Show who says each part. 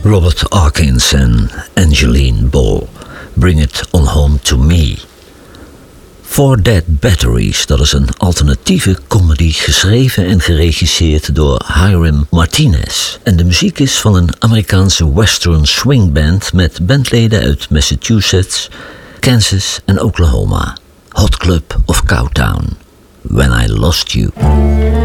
Speaker 1: Robert Hawkins en Angeline Ball. Bring It On Home To Me. Four Dead Batteries, dat is een alternatieve comedy geschreven en geregisseerd door Hiram Martinez. En de muziek is van een Amerikaanse western swingband met bandleden uit Massachusetts, Kansas en Oklahoma. Hot Club of Cowtown. When I Lost You.